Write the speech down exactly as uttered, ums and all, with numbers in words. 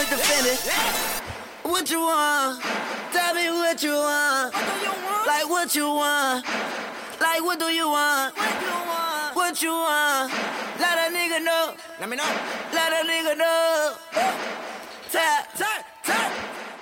with the Fendi. What you want? Tell me what you want. Like what you want? Like what do you want? What you want? Let a nigga know. Let me know. Let a nigga know.